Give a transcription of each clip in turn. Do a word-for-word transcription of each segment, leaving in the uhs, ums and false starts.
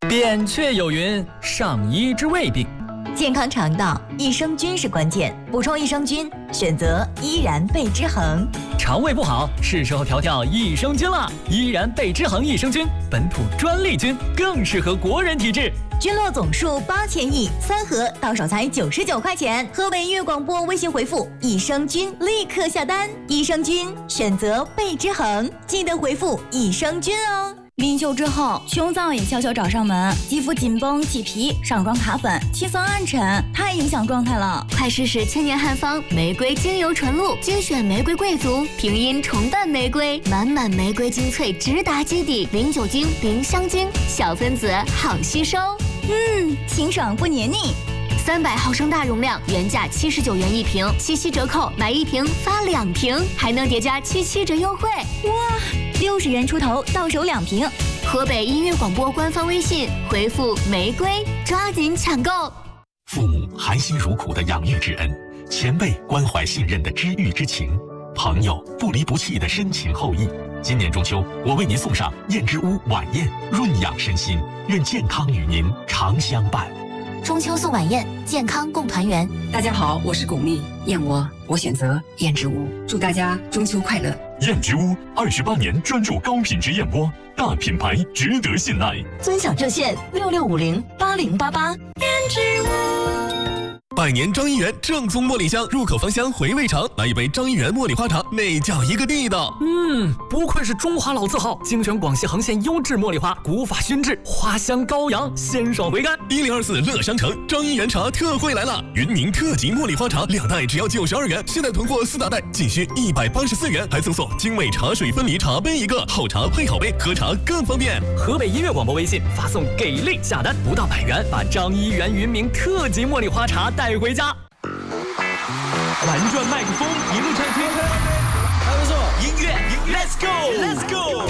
扁鹊有云：上医治未病。 健康肠道，益生菌是关键，补充益生菌，选择依然贝之恒。 肠胃不好，是时候调调益生菌了。依然贝之恒益生菌，本土专利菌，更适合国人体质。 菌落总数八千亿，三盒到手才九十九块钱。河北音乐广播微信回复益生菌，立刻下单。益生菌选择贝之恒，记得回复益生菌哦。 临休之后，熊掌也悄悄找上门，肌肤紧绷、起皮、上妆卡粉、气色暗沉，太影响状态了。 快试试千年汉方玫瑰精油纯露，精选玫瑰贵族，平阴重瓣玫瑰，满满玫瑰精粹直达基底，零酒精、零香精，小分子好吸收。 嗯，清爽不黏腻。 三百毫升大容量，原价七十九元一瓶，七七折扣，买一瓶发两瓶，还能叠加七七折优惠。 哇，六十元出头，到手两瓶。 河北音乐广播官方微信回复玫瑰，抓紧抢购。 父母含辛茹苦的养育之恩，前辈关怀信任的知遇之情，朋友不离不弃的深情厚谊。今年中秋，我为您送上燕之屋晚宴，润养身心，愿健康与您常相伴。 中秋送晚宴，健康共团圆。 大家好，我是巩俐，燕窝我选择燕之屋，祝大家中秋快乐。 燕之屋二十八年专注高品质燕窝，大品牌值得信赖。 尊享热线六六五零八零八八。燕之屋。 百年张一元正宗茉莉香，入口芳香，回味长。来一杯张一元茉莉花茶，那叫一个地道。 嗯，不愧是中华老字号，精选广西恒县优质茉莉花，古法熏制，花香高扬，鲜爽回甘。 一零二四乐商城张一元茶特惠来了，云茗特级茉莉花茶两袋只要九十二元，现在囤货四大袋仅需一百八十四元，还赠送精美茶水分离茶杯一个，好茶配好杯，喝茶更方便。 河北音乐广播微信发送给力下单，不到百元，把张一元云茗特级茉莉花茶带回家。 玩转麦克风，一路畅听，还不错。音乐 ，Let's go，Let's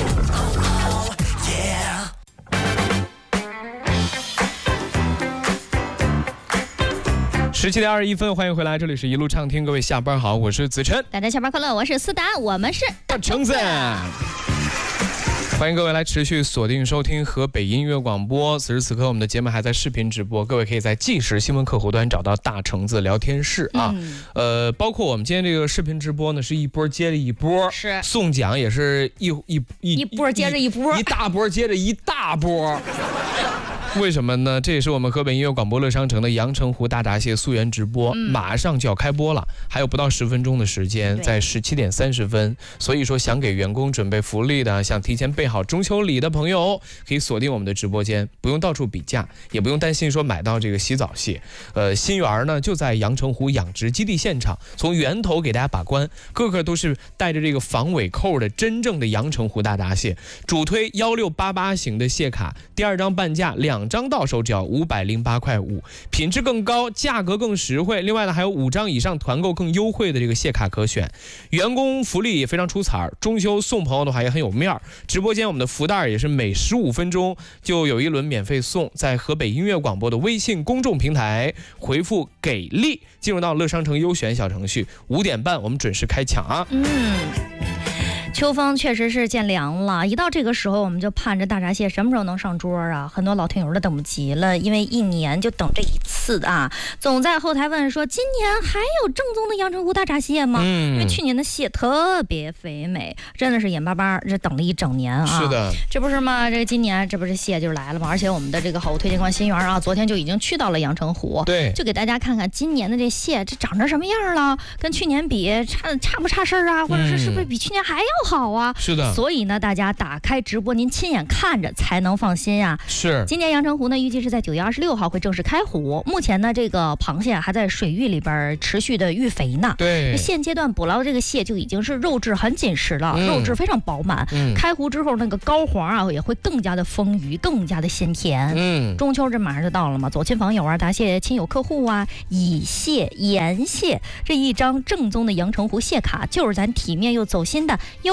go， 十七点二十一分，欢迎回来，这里是一路畅听，各位下班好，我是子琛。 大家下班快乐，我是思达，我们是大橙子。欢迎各位来持续锁定收听河北音乐广播。此时此刻，我们的节目还在视频直播，各位可以在即时新闻客户端找到大橙子聊天室啊。嗯、呃，包括我们今天这个视频直播呢，是一波接着一波， 是送奖也是一一一一波接着一波， 一大波接着一大波。为什么呢？这也是我们河北音乐广播乐商城的阳澄湖大闸蟹溯源直播、嗯、马上就要开播了，还有不到十分钟的时间，在十七点三十分。所以说，想给员工准备福利的，想提前备好中秋礼的朋友，可以锁定我们的直播间，不用到处比价，也不用担心说买到这个洗澡蟹。呃，新源呢就在阳澄湖养殖基地现场，从源头给大家把关，个个都是带着这个防尾扣的真正的阳澄湖大闸蟹。主推幺六八八型的蟹卡，第二张半价两。两张到手只要五百零八块五，品质更高，价格更实惠。另外呢，还有五张以上团购更优惠的这个蟹卡可选。员工福利也非常出彩，中秋送朋友的话也很有面儿。直播间我们的福袋也是每十五分钟就有一轮免费送，在河北音乐广播的微信公众平台回复给力，进入到乐商城优选小程序，五点半我们准时开抢啊。 嗯。秋风确实是渐凉了，一到这个时候我们就盼着大闸蟹什么时候能上桌啊！很多老听友都等不及了，因为一年就等这一次啊。总在后台问说，今年还有正宗的阳澄湖大闸蟹吗？嗯，因为去年的蟹特别肥美，真的是眼巴巴这等了一整年啊。 是的， 这不是吗？这今年这不是蟹就来了吗？而且我们的这个好物推荐官新源啊，昨天就已经去到了阳澄湖， 对， 就给大家看看今年的这蟹这长成什么样了，跟去年比差差不差事儿啊？或者是是不是比去年还要好啊？ 是的， 所以呢，大家打开直播，您亲眼看着才能放心呀、啊。 是， 今年阳澄湖呢，预计是在九月二十六号会正式开湖。目前呢，这个螃蟹还在水域里边持续的育肥呢。 对， 现阶段捕捞的这个蟹就已经是肉质很紧实了，嗯、肉质非常饱满。嗯，开湖之后，那个膏黄啊也会更加的丰腴，更加的鲜甜。嗯，中秋这马上就到了嘛，走亲访友啊，答谢亲友客户啊，乙蟹、盐蟹这一张正宗的阳澄湖蟹卡，就是咱体面又走心的优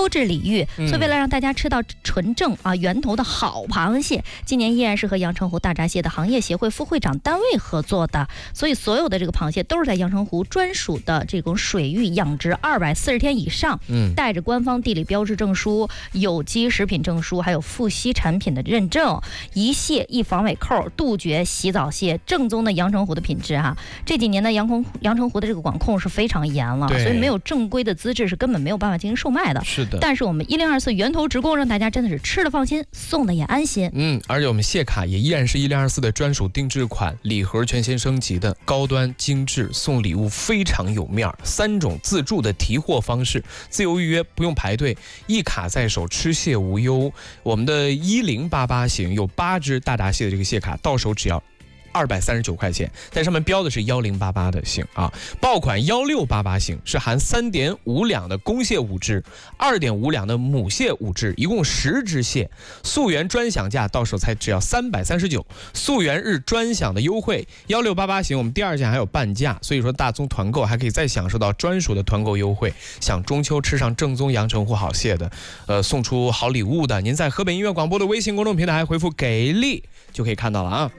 优质礼遇。 嗯、 所以为了让大家吃到纯正啊源头的好螃蟹，今年依然是和阳澄湖大闸蟹的行业协会副会长单位合作的。所以所有的这个螃蟹都是在阳澄湖专属的这种水域养殖二百四十天以上， 嗯， 带着官方地理标志证书、有机食品证书，还有富硒产品的认证，一蟹一防伪扣，杜绝洗澡蟹，正宗的阳澄湖的品质哈、啊。这几年呢，阳澄阳澄湖的这个管控是非常严了，所以没有正规的资质是根本没有办法进行售卖的。 是的。 但是我们一零二四源头直供，让大家真的是吃的放心，送的也安心。 嗯，而且我们蟹卡也依然是一零二四的专属定制款，礼盒全新升级的高端精致，送礼物非常有面儿。三种自助的提货方式，自由预约，不用排队，一卡在手，吃蟹无忧。我们的一零八八型有八只大闸蟹的这个蟹卡，到手只要二百三十九块钱，但上面标的是一零八八的型啊。爆款一六八八型是含三点五两的公蟹五只，二点五两的母蟹五只，一共十只蟹。溯源专享价到手才只要三百三十九，溯源日专享的优惠。一六八八型我们第二件还有半价，所以说大宗团购还可以再享受到专属的团购优惠。想中秋吃上正宗阳澄湖好蟹的，呃，送出好礼物的，您在河北音乐广播的微信公众平台回复给力就可以看到了啊。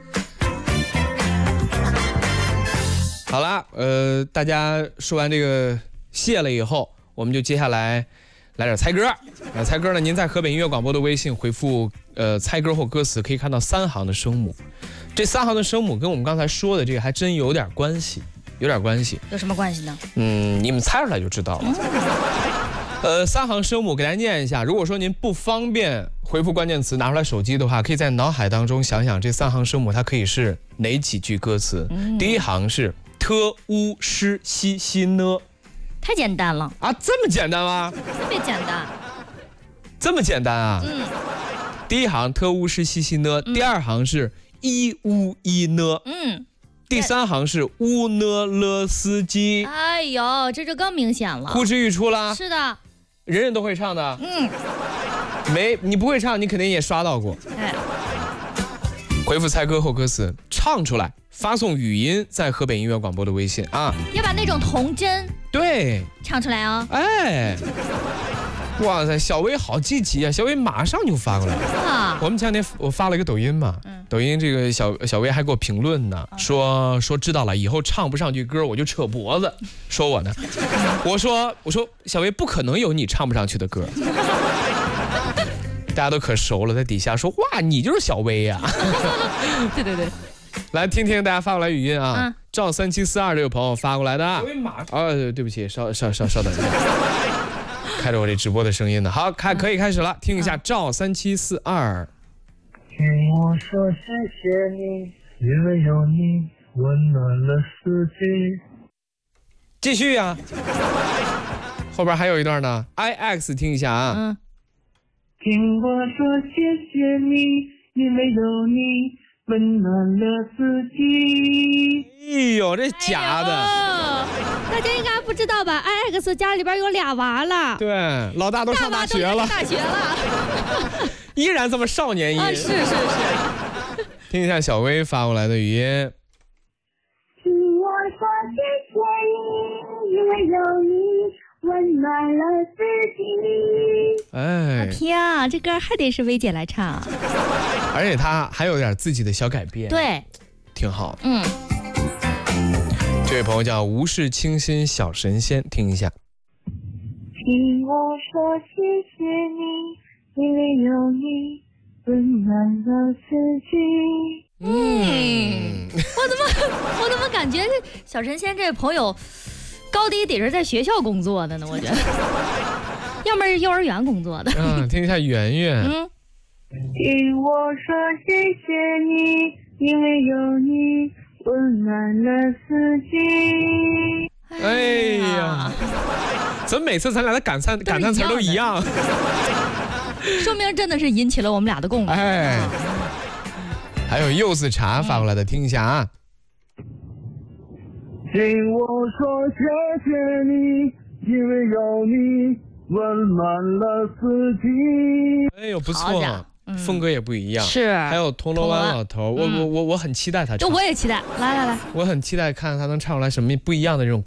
好啦，呃，大家说完这个蟹了以后，我们就接下来来点猜歌。呃，猜歌呢，您在河北音乐广播的微信回复呃猜歌或歌词，可以看到三行的声母。这三行的声母跟我们刚才说的这个还真有点关系，有点关系。 有什么关系呢？ 嗯，你们猜出来就知道了。嗯、呃，三行声母给大家念一下。如果说您不方便回复关键词拿出来手机的话，可以在脑海当中想想这三行声母它可以是哪几句歌词。嗯、第一行是特乌诗西西呢， 太简单了啊！这么简单吗？ 特别简单， 这么简单啊！ 嗯， 第一行特乌诗西西呢，嗯、第二行是一乌一呢， 嗯， 第三行是乌呢勒斯基。 哎呦，这就更明显了， 呼之欲出啦！ 是的， 人人都会唱的。 嗯， 没你不会唱，你肯定也刷到过。 哎， 回复猜歌后歌词，唱出来。发送语音在河北音乐广播的微信啊， 要把那种童真对唱出来哦。 哎，哇塞，小薇好积极啊！小薇马上就发过来了。啊，我们前两天我发了一个抖音嘛，嗯、抖音这个小小薇还给我评论呢，嗯、说说知道了，以后唱不上句歌我就扯脖子，说我呢。我说我说小薇不可能有你唱不上去的歌。大家都可熟了，在底下说哇，你就是小薇呀、啊。 对对对。 来听听大家发过来语音啊！嗯、赵三七四二这位朋友发过来的。啊，对不起，稍稍稍稍等一下，开着我这直播的声音呢。好，开可以开始了，听一下赵三七四二。 听我说谢谢你，因为有你温暖了四季。 继续呀、啊，后边还有一段呢。I X 听一下啊。嗯。 听我说谢谢你，因为有你。温暖了自己。 哎呦，这假的！ 哎、大家应该不知道吧 ？I X 家里边有俩娃了。 对，老大都上大学了。 大学了， 依然这么少年音。 啊，是是是。 听一下小薇发过来的语音。 听我说谢谢你，因为有你温暖了自己。 哎， 天啊，这歌还得是薇姐来唱。 而且他还有点自己的小改变， 对， 挺好。 嗯， 这位朋友叫无事清心小神仙，听一下。 听我说谢谢你，因为有你温暖了自己。 嗯，我怎么我怎么感觉小神仙这位朋友高低得是在学校工作的呢？我觉得，要么是幼儿园工作的。 嗯，听一下圆圆。 嗯。 听我说谢谢你，因为有你温暖了四季。 哎呀，怎么每次咱俩的感叹感叹词都一样？ 说明真的是引起了我们俩的共鸣。 哎，还有柚子茶发过来的，听一下啊。 听我说谢谢你，因为有你温暖了四季。 哎呦，不错。嗯、风格也不一样， 是， 还有铜锣湾老头，我我我我很期待他唱， 我也期待，来来来， 我很期待看他能唱出来什么不一样的这种